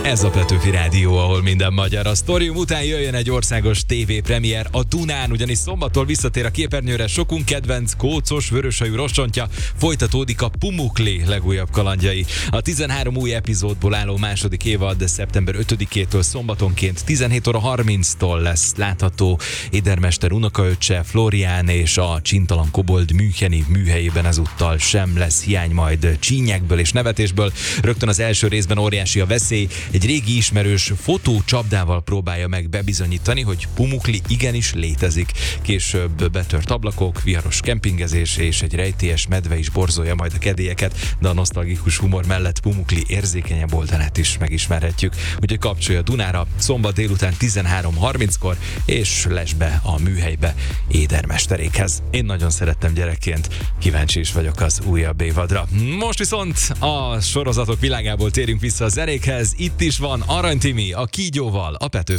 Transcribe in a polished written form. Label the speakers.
Speaker 1: Ez a Petőfi Rádió, ahol minden magyar. A sztorium után jöjjön egy országos tévépremier a Dunán, ugyanis szombattól visszatér a képernyőre sokunk kedvenc kócos, vöröshajú rostontja, folytatódik a Pumukli legújabb kalandjai. A 13 új epizódból álló második évad szeptember 5-től szombatonként 17 óra 30-tól lesz látható. Édermester unokaöccse Florián és a csintalan kobold müncheni műhelyében ezúttal sem lesz hiány majd csínyekből és nevetésből. Rögtön az első részben óriási a veszély. Egy régi ismerős fotócsapdával próbálja meg bebizonyítani, hogy Pumukli igenis létezik. Később betört ablakok, viharos kempingezés és egy rejtélyes medve is borzolja majd a kedélyeket, de a nosztalgikus humor mellett Pumukli érzékenyebb oldalát is megismerhetjük. Úgyhogy kapcsolja a Dunára szombat délután 13:30-kor, és lesz be a műhelybe Édermesterékhez. Én nagyon szerettem gyerekként, kíváncsi is vagyok az újabb évadra. Most viszont a sorozatok világából térünk vissza a zenékhez. Itt is van Arany Timi a Kígyóval, a Petőfi